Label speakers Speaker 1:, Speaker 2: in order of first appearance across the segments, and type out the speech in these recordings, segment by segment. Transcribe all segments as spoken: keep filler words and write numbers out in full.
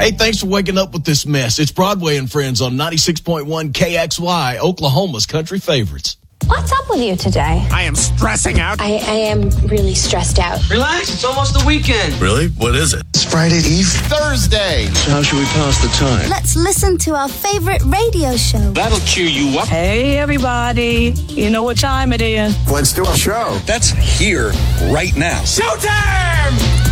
Speaker 1: Hey, thanks for waking up with this mess. It's Broadway and Friends on ninety-six point one K X Y, Oklahoma's country favorites.
Speaker 2: What's up with you today?
Speaker 3: I am stressing out.
Speaker 2: I, I am really stressed out.
Speaker 4: Relax, it's almost the weekend.
Speaker 5: Really? What is it?
Speaker 6: It's Friday Eve.
Speaker 5: Thursday.
Speaker 6: So how should we pass the time?
Speaker 7: Let's listen to our favorite radio show.
Speaker 4: That'll cheer you up.
Speaker 8: Hey, everybody. You know what time it is.
Speaker 6: Let's do a show.
Speaker 5: That's here, right now.
Speaker 3: Showtime!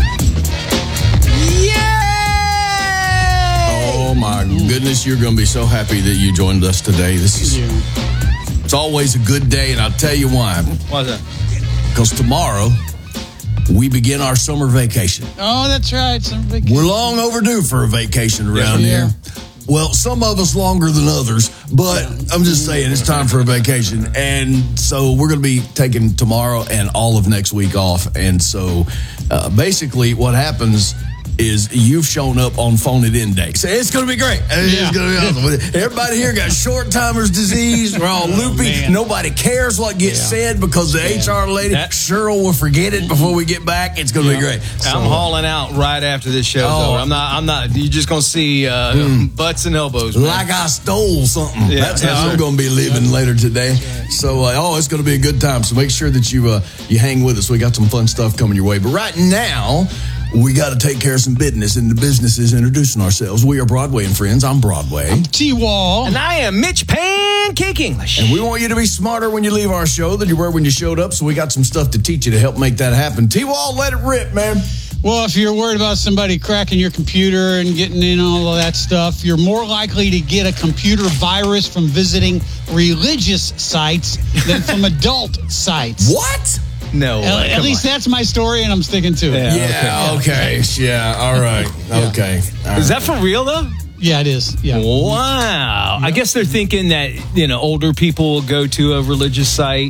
Speaker 1: Yeah! Oh, my goodness. You're going to be so happy that you joined us today. This is... It's always a good day, and I'll tell you why.
Speaker 9: Why's that?
Speaker 1: Because tomorrow, we begin our summer vacation.
Speaker 9: Oh, that's right. Summer vacation.
Speaker 1: We're long overdue for a vacation around
Speaker 9: Yeah.
Speaker 1: here. Well, some of us longer than others, but I'm just saying it's time for a vacation. And so we're going to be taking tomorrow and all of next week off. And so uh, basically what happens is you've shown up on Phone It In Day. So it's going to be great. It's
Speaker 9: Yeah.
Speaker 1: going to be awesome. Everybody here got short-timers disease. We're all loopy.
Speaker 9: man.
Speaker 1: Nobody cares what gets
Speaker 9: Yeah.
Speaker 1: said because the H R lady,
Speaker 9: That-
Speaker 1: Cheryl, will forget it before we get back. It's going to be great. So,
Speaker 9: I'm hauling out right after this show's
Speaker 1: Oh.
Speaker 9: over. I'm not. I'm not. You're just gonna see uh, butts and elbows. Man.
Speaker 1: like I stole something.
Speaker 9: Yeah.
Speaker 1: That's how
Speaker 9: Yeah.
Speaker 1: I'm going to be living later today. So, uh, oh, it's going to be a good time. So make sure that you uh, you hang with us. We got some fun stuff coming your way. But right now, we got to take care of some business. And the business is introducing ourselves. We are Broadway and Friends. I'm Broadway.
Speaker 9: T-Wall. And I am Mitch Pancake English.
Speaker 1: And we want you to be smarter when you leave our show than you were when you showed up. So we got some stuff to teach you to help make that happen. T-Wall, let it rip, man.
Speaker 10: Well, if you're worried about somebody cracking your computer and getting in all of that stuff, you're more likely to get a computer virus from visiting religious sites than from adult sites.
Speaker 1: What?
Speaker 9: No.
Speaker 10: At, at least that's my story, and I'm sticking to it.
Speaker 9: Yeah.
Speaker 1: Yeah, okay. Yeah, all right. Okay. All
Speaker 9: Is
Speaker 1: right.
Speaker 9: that for real though?
Speaker 10: Yeah, it is. Yeah.
Speaker 9: Wow. I guess they're thinking that, you know, older people will go to a religious site.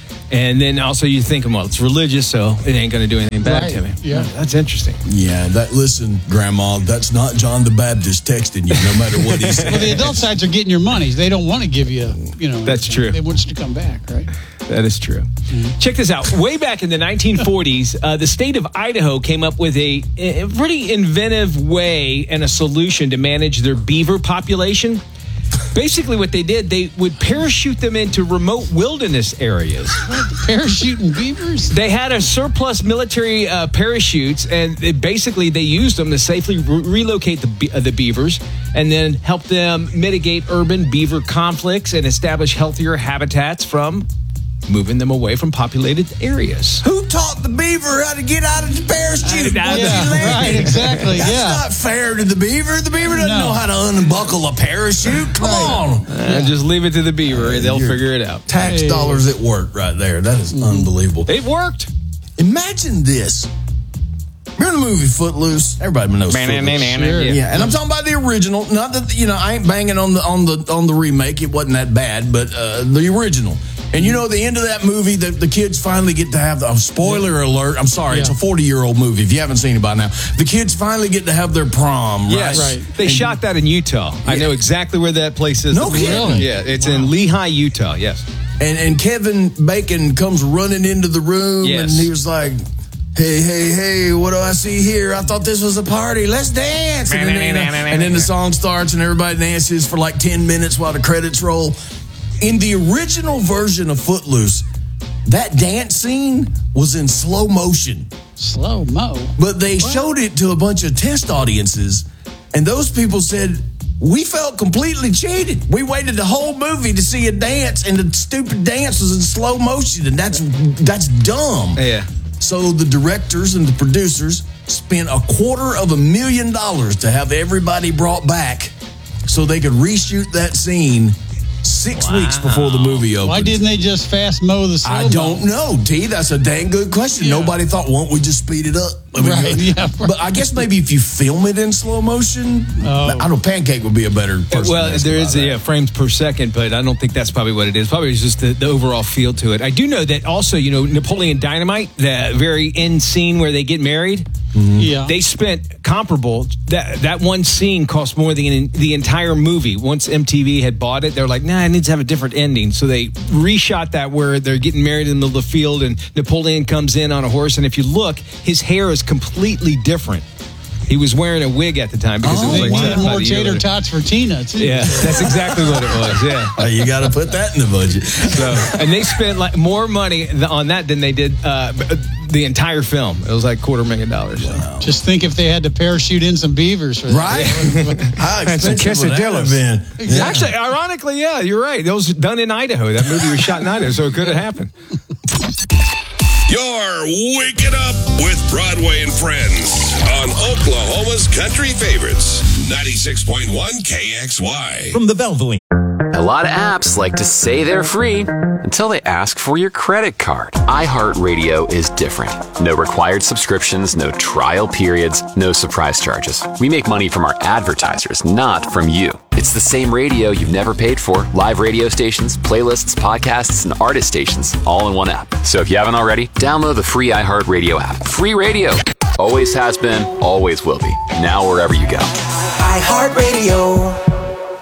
Speaker 9: And then also you think, well, it's religious, so it ain't going to do anything bad
Speaker 10: Right.
Speaker 9: to me.
Speaker 10: Yeah.
Speaker 9: That's interesting.
Speaker 1: Yeah, that listen, Grandma, that's not John the Baptist texting you, no matter what he says.
Speaker 10: Well, the adult sites are getting your money. They don't want to give you, you know.
Speaker 9: That's true.
Speaker 10: They want you to come back, right?
Speaker 9: That is true. Mm-hmm. Check this out. Way back in the nineteen forties, uh, the state of Idaho came up with a, a pretty inventive way and a solution to manage their beaver population. Basically, what they did, they would parachute them into remote wilderness areas.
Speaker 10: Parachuting beavers?
Speaker 9: They had a surplus military uh, parachutes, and they, basically they used them to safely re- relocate the, be- uh, the beavers and then help them mitigate urban beaver conflicts and establish healthier habitats from moving them away from populated areas.
Speaker 1: Who taught the beaver how to get out of the parachute?
Speaker 9: I- I-
Speaker 1: once he
Speaker 10: Yeah,
Speaker 1: landed?
Speaker 10: right, exactly,
Speaker 1: That's
Speaker 10: yeah.
Speaker 1: not fair to the beaver. The beaver doesn't
Speaker 10: No.
Speaker 1: know how to unbuckle a parachute. Come on.
Speaker 9: Uh, just leave it to the beaver. They'll
Speaker 1: You're-
Speaker 9: figure it out.
Speaker 1: Tax
Speaker 10: Hey.
Speaker 1: dollars at work right there. That is unbelievable.
Speaker 9: It worked.
Speaker 1: Imagine this. Remember the movie Footloose? Everybody knows Footloose.
Speaker 10: Sure.
Speaker 1: Yeah, and I'm talking about the original. Not that you know, I ain't banging on the on the on the remake. It wasn't that bad, but uh, the original. And you know, the end of that movie, the, the kids finally get to have the oh, spoiler alert. I'm sorry, it's a
Speaker 10: Yeah.
Speaker 1: forty year old movie. If you haven't seen it by now, the kids finally get to have their prom. Right?
Speaker 9: Yes,
Speaker 10: Right.
Speaker 9: they
Speaker 1: And-
Speaker 9: shot that in Utah. I know exactly where that place is.
Speaker 1: No kidding.
Speaker 10: Really?
Speaker 9: Yeah, it's in Lehigh, Utah. Yes.
Speaker 1: And and Kevin Bacon comes running into the room,
Speaker 9: Yes.
Speaker 1: and he was like, "Hey, hey, hey! What do I see here? I thought this was a party. Let's dance!" And then, and then the song starts, and everybody dances for like ten minutes while the credits roll. In the original version of Footloose, that dance scene was in slow motion,
Speaker 10: Slow mo.
Speaker 1: but they showed it to a bunch of test audiences, and those people said, "We felt completely cheated. We waited the whole movie to see a dance, and the stupid dance was in slow motion, and that's that's dumb."
Speaker 9: Yeah.
Speaker 1: So the directors and the producers spent a quarter of a million dollars to have everybody brought back so they could reshoot that scene six
Speaker 9: Wow.
Speaker 1: weeks before the movie opened.
Speaker 10: Why didn't they just fast mow the slow
Speaker 1: I don't know, T. That's a dang good question.
Speaker 10: Yeah.
Speaker 1: Nobody thought, won't we just speed it up? I mean,
Speaker 10: Right, yeah, right.
Speaker 1: But I guess maybe if you film it in slow motion,
Speaker 10: Oh.
Speaker 1: I don't know, Pancake would be a better person.
Speaker 9: Well,
Speaker 1: to ask
Speaker 9: there
Speaker 1: about
Speaker 9: is
Speaker 1: that.
Speaker 9: a, yeah, frames per second, but I don't think that's probably what it is. Probably it's just the, the overall feel to it. I do know that also, you know, Napoleon Dynamite, the very end scene where they get married,
Speaker 10: Yeah.
Speaker 9: they spent comparable. That that one scene cost more than the entire movie. Once M T V had bought it, they're like, nah, it needs to have a different ending. So they reshot that where they're getting married in the middle of the field and Napoleon comes in on a horse. And if you look, his hair is completely different He was wearing a wig at the time because
Speaker 1: Oh,
Speaker 9: it was like
Speaker 10: They
Speaker 1: wow.
Speaker 10: needed
Speaker 9: about
Speaker 10: more
Speaker 9: a year
Speaker 10: tater
Speaker 9: later.
Speaker 10: tots for Tina, too.
Speaker 9: Yeah, that's exactly what it was. Yeah.
Speaker 1: Uh, you got to put that in the budget.
Speaker 9: So, and they spent like more money th- on that than they did uh, b- the entire film. It was like quarter million dollars. Wow.
Speaker 10: Just think if they had to parachute in some beavers for that.
Speaker 1: Right? How
Speaker 9: And some
Speaker 1: expensive would that have been? Yeah.
Speaker 9: Actually, ironically, yeah, you're right. It was done in Idaho. That movie was shot in Idaho, so it could have happened.
Speaker 11: You're waking up with Broadway and Friends on Oklahoma's Country Favorites, ninety-six point one K X Y.
Speaker 12: From the Valvoline.
Speaker 13: A lot of apps like to say they're free until they ask for your credit card. iHeartRadio is different. No required subscriptions, no trial periods, no surprise charges. We make money from our advertisers, not from you. It's the same radio you've never paid for. Live radio stations, playlists, podcasts, and artist stations, all in one app. So if you haven't already, download the free iHeartRadio app. Free radio. Always has been, always will be. Now wherever you go.
Speaker 14: iHeartRadio.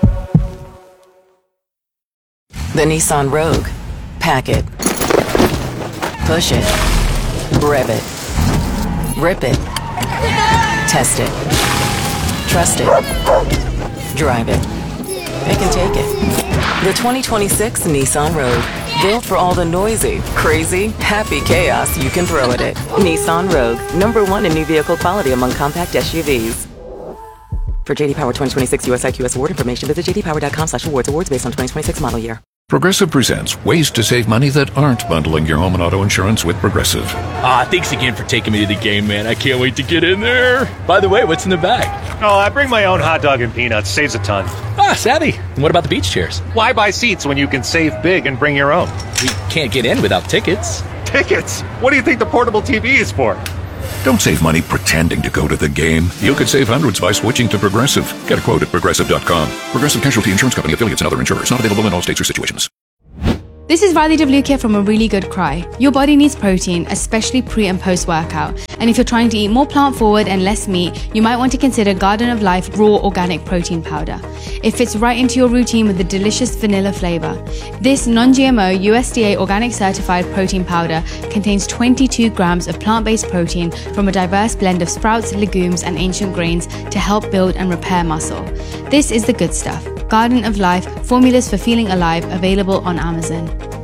Speaker 14: The Nissan Rogue. Pack it. Push it. Rev it. Rip it. Test it. Trust it. Drive it. Pick and take it. The twenty twenty-six Nissan Rogue. Built for all the noisy, crazy, happy chaos you can throw at it. Nissan Rogue. Number one in new vehicle quality among compact S U Vs. For J D Power twenty twenty-six U S I Q S award information, visit j d power dot com slash awards. Awards based on twenty twenty-six model year.
Speaker 15: Progressive presents ways to save money that aren't bundling your home and auto insurance with Progressive.
Speaker 16: Ah, thanks again for taking me to the game, man. I can't wait to get in there. By the way, what's in the bag?
Speaker 17: Oh, I bring my own hot dog and peanuts. Saves a ton.
Speaker 16: Ah, savvy. And what about the beach chairs?
Speaker 17: Why buy seats when you can save big and bring your own?
Speaker 16: We can't get in without tickets.
Speaker 17: Tickets? What do you think the portable T V is for?
Speaker 15: Don't save money pretending to go to the game. You could save hundreds by switching to Progressive. Get a quote at progressive dot com. Progressive Casualty Insurance Company, affiliates, and other insurers. Not available in all states or situations.
Speaker 18: This is Riley DeVluke here from A Really Good Cry. Your body needs protein, especially pre and post workout. And if you're trying to eat more plant forward and less meat, you might want to consider Garden of Life Raw Organic Protein Powder. It fits right into your routine with a delicious vanilla flavor. This non-G M O U S D A organic certified protein powder contains twenty-two grams of plant-based protein from a diverse blend of sprouts, legumes, and ancient grains to help build and repair muscle. This is the good stuff. Garden of Life, formulas for feeling alive, available on Amazon.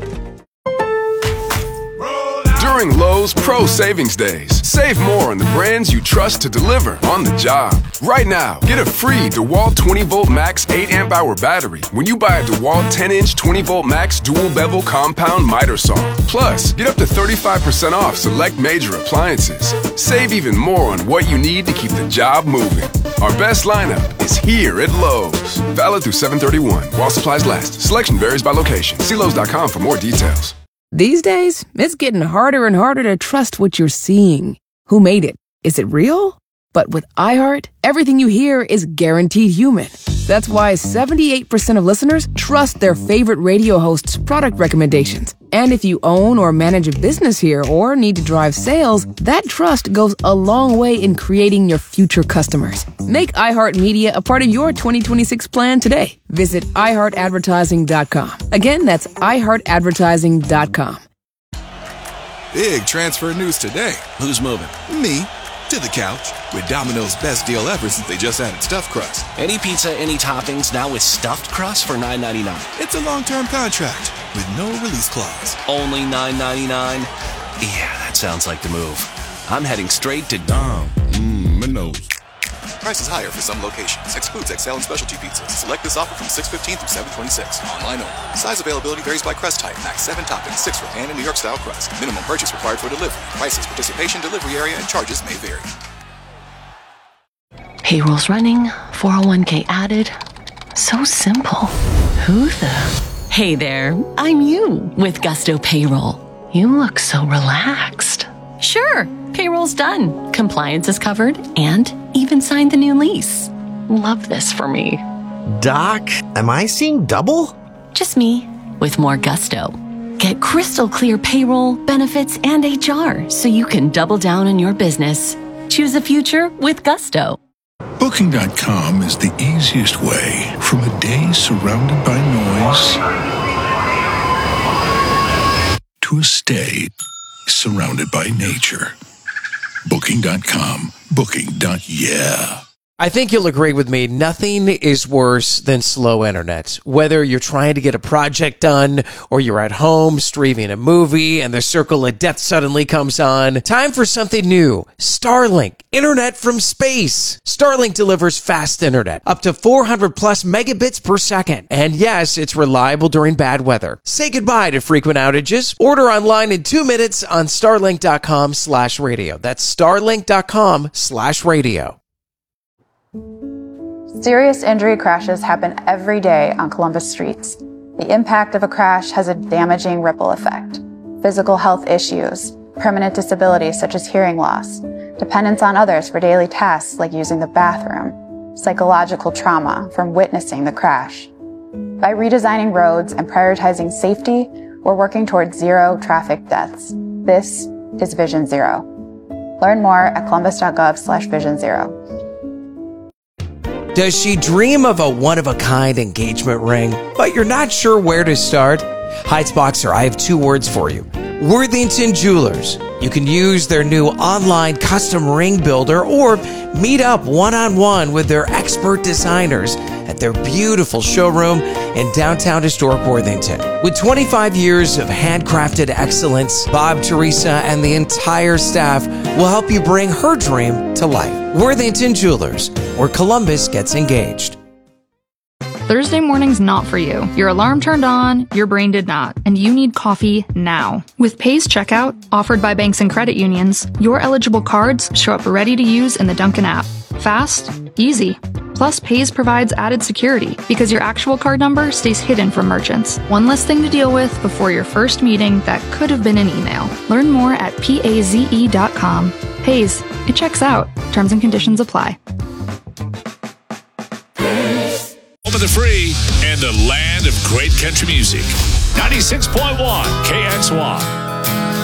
Speaker 19: During Lowe's Pro Savings Days, save more on the brands you trust to deliver on the job. Right now, get a free DeWalt twenty volt max eight amp hour battery when you buy a DeWalt ten inch twenty volt max dual bevel compound miter saw. Plus, get up to thirty-five percent off select major appliances. Save even more on what you need to keep the job moving. Our best lineup is here at Lowe's. Valid through seven thirty-one while supplies last. Selection varies by location. See Lowe's dot com for more details.
Speaker 20: These days, it's getting harder and harder to trust what you're seeing. Who made it? Is it real? But with iHeart, everything you hear is guaranteed human. That's why seventy-eight percent of listeners trust their favorite radio host's product recommendations. And if you own or manage a business here or need to drive sales, that trust goes a long way in creating your future customers. Make iHeartMedia a part of your twenty twenty-six plan today. Visit i heart advertising dot com. Again, that's i heart advertising dot com.
Speaker 21: Big transfer news today.
Speaker 5: Who's moving?
Speaker 21: Me. To the couch with Domino's best deal ever since they just added stuffed crust.
Speaker 5: Any pizza, any toppings, now with stuffed crust for nine ninety-nine.
Speaker 21: It's a long-term contract with no release clause.
Speaker 5: Only nine ninety-nine? Yeah, that sounds like the move. I'm heading straight to Dom.
Speaker 21: Mmm, Minos. Prices higher for some locations. Excludes X L and specialty pizzas. Select this offer from six fifteen through seven twenty-six. Online only. Size availability varies by crust type. Max seven toppings, six for pan and New York style crust. Minimum purchase required for delivery. Prices, participation, delivery area, and charges may vary.
Speaker 14: Payroll's running, four oh one k added. So simple. Who the? Hey there, I'm you with Gusto Payroll. You look so relaxed. Sure, payroll's done. Compliance is covered and even signed the new lease. Love this for me.
Speaker 12: Doc, am I seeing double?
Speaker 14: Just me with more gusto. Get crystal clear payroll, benefits, and H R so you can double down on your business. Choose a future with Gusto.
Speaker 22: Booking dot com is the easiest way from a day surrounded by noise to a stay surrounded by nature. Booking dot com. Booking. Yeah.
Speaker 2: I think you'll agree with me. Nothing is worse than slow internet. Whether you're trying to get a project done or you're at home streaming a movie and the circle of death suddenly comes on. Time for something new. Starlink. Internet from space. Starlink delivers fast internet. Up to four hundred plus megabits per second. And yes, it's reliable during bad weather. Say goodbye to frequent outages. Order online in two minutes on starlink.com slash radio. That's starlink.com slash radio.
Speaker 7: Serious injury crashes happen every day on Columbus streets. The impact of a crash has a damaging ripple effect. Physical health issues, permanent disabilities such as hearing loss, dependence on others for daily tasks like using the bathroom, psychological trauma from witnessing the crash. By redesigning roads and prioritizing safety, we're working towards zero traffic deaths. This is Vision Zero. Learn more at columbus.gov slash vision zero.
Speaker 2: Does she dream of a one-of-a-kind engagement ring, but you're not sure where to start? Heights-Boxer, I have two words for you. Worthington Jewelers. You can use their new online custom ring builder or meet up one-on-one with their expert designers at their beautiful showroom in downtown historic Worthington. With twenty-five years of handcrafted excellence, Bob, Teresa, and the entire staff will help you bring her dream to life. Worthington Jewelers, where Columbus gets engaged.
Speaker 23: Thursday morning's not for you. Your alarm turned on, your brain did not, and you need coffee now. With Pays Checkout, offered by banks and credit unions, your eligible cards show up ready to use in the Dunkin' app. Fast, easy. Plus, Pays provides added security because your actual card number stays hidden from merchants. One less thing to deal with before your first meeting that could have been an email. Learn more at paze dot com. Pays, it checks out. Terms and conditions apply.
Speaker 11: Home of the free and a land of great country music. ninety-six point one K X Y.